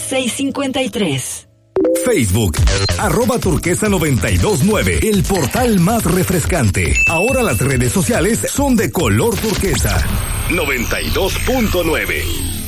653. Facebook, @turquesa929, el portal más refrescante. Ahora las redes sociales son de color turquesa. 92.9.